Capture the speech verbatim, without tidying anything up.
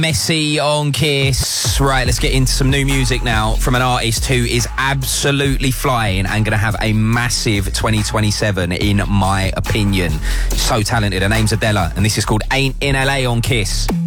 Messi on Kiss. Right, let's get into some new music now from an artist who is absolutely flying and going to have a massive twenty twenty-seven, in my opinion. So talented. Her name's Adela, and this is called Ain't in L A on Kiss.